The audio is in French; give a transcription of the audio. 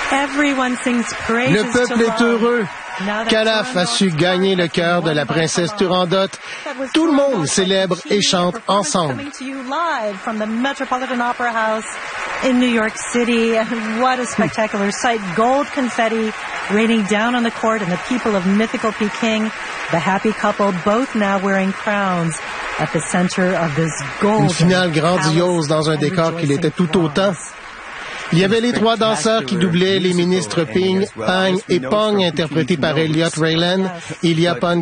Le peuple est heureux. Calaf a su gagner le cœur de la princesse Turandot. Tout le monde célèbre et chante ensemble. In New York City, and what a spectacular sight. Gold confetti raining down on the court and the people of mythical Peking, the happy couple, both now wearing crowns at the center of this golden Une finale grandiose dans un décor qui l'était tout autant. Il y avait les trois danseurs qui doublaient les ministres Ping, Pang et Pong, interprétés par Elliot Raylan, Ilya Pong